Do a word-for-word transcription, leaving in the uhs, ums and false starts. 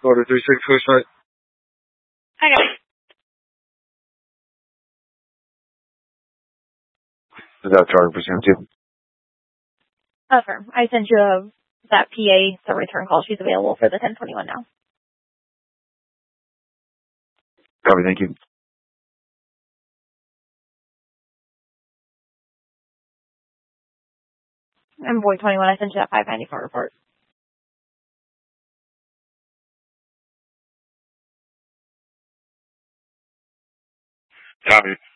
Order three six four site. Hi, guys. Is that target presumed to? Affirm. I sent you a, that P A, the return call. She's available for the ten twenty-one now. Copy, thank you. Envoy twenty-one, I sent you that five ninety-four report. Copy.